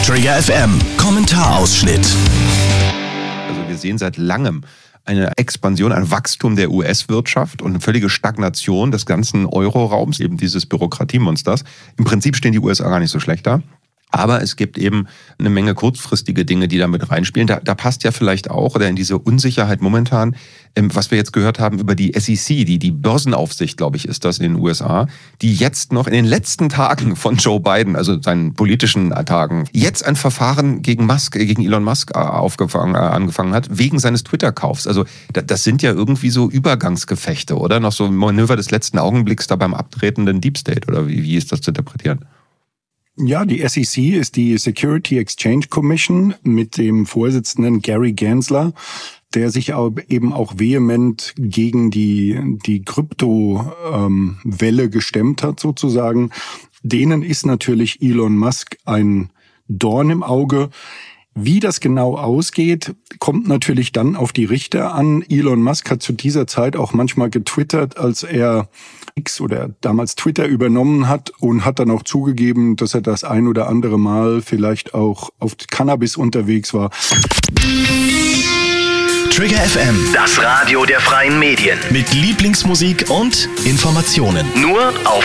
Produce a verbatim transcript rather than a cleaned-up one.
Trigger F M, Kommentarausschnitt. Also wir sehen seit langem eine Expansion, ein Wachstum der U S-Wirtschaft und eine völlige Stagnation des ganzen Euro-Raums, eben dieses Bürokratiemonsters. Im Prinzip stehen die U S A gar nicht so schlecht da. Aber es gibt eben eine Menge kurzfristige Dinge, die da mit reinspielen. Da, da passt ja vielleicht auch, oder in diese Unsicherheit momentan, ähm, was wir jetzt gehört haben über die S E C, die, die Börsenaufsicht, glaube ich, ist das in den U S A, die jetzt noch in den letzten Tagen von Joe Biden, also seinen politischen Tagen, jetzt ein Verfahren gegen Musk, gegen Elon Musk aufgefangen, äh, angefangen hat, wegen seines Twitter-Kaufs. Also da, das sind ja irgendwie so Übergangsgefechte, oder? Noch so ein Manöver des letzten Augenblicks da beim abtretenden Deep State, oder wie, wie ist das zu interpretieren? Ja, die S E C ist die Security Exchange Commission mit dem Vorsitzenden Gary Gensler, der sich eben auch vehement gegen die die Kryptowelle ähm, gestemmt hat sozusagen. Denen ist natürlich Elon Musk ein Dorn im Auge. Wie das genau ausgeht, kommt natürlich dann auf die Richter an. Elon Musk hat zu dieser Zeit auch manchmal getwittert, als er X oder damals Twitter übernommen hat und hat dann auch zugegeben, dass er das ein oder andere Mal vielleicht auch auf Cannabis unterwegs war. Trigger F M, Das Radio der freien Medien. mit Lieblingsmusik und Informationen. Nur auf